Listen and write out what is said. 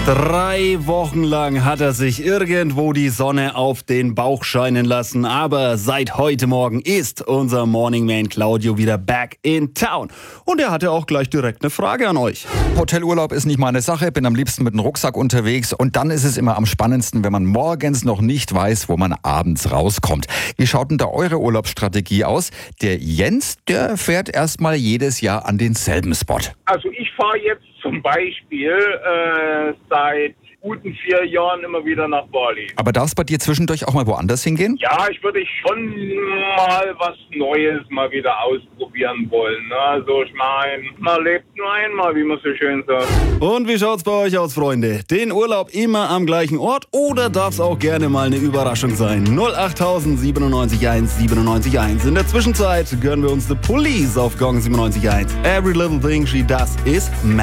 3 Wochen lang hat er sich irgendwo die Sonne auf den Bauch scheinen lassen. Aber seit heute Morgen ist unser Morning Man Claudio wieder back in town. Und er hatte auch gleich direkt eine Frage an euch. Hotelurlaub ist nicht meine Sache, bin am liebsten mit einem Rucksack unterwegs. Und dann ist es immer am spannendsten, wenn man morgens noch nicht weiß, wo man abends rauskommt. Wie schaut denn da eure Urlaubsstrategie aus? Der Jens, der fährt erstmal jedes Jahr an denselben Spot. Also ich fahre jetzt zum Beispiel seit guten 4 Jahren immer wieder nach Bali. Aber darf es bei dir zwischendurch auch mal woanders hingehen? Ja, ich würde schon mal was Neues mal wieder ausprobieren wollen. Ne? Also ich meine, man lebt nur einmal, wie man so schön sagt. Und wie schaut's bei euch aus, Freunde? Den Urlaub immer am gleichen Ort oder darf's auch gerne mal eine Überraschung sein? 08000 97.1 97.1. In der Zwischenzeit gönnen wir uns The Police auf Gong 97.1. Every little thing she does is magic.